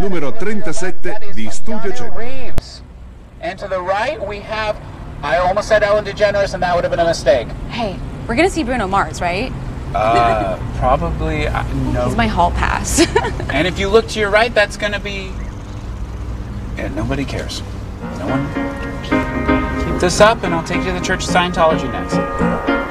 numero 37 di Studio 100. Reeves. And to the right, we have, I almost said Ellen DeGeneres, and that would have been a mistake. Hey, we're gonna see Bruno Mars, right? Probably, no. He's my hall pass. And if you look to your right, that's gonna be... Yeah, nobody cares. No one cares. Keep this up, and I'll take you to the Church of Scientology next.